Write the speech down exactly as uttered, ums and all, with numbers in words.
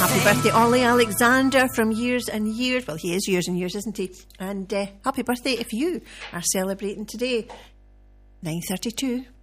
Happy birthday, Ollie Alexander, from years and years. Well, he is years and years, isn't he? And uh, happy birthday if you are celebrating today. nine thirty-two.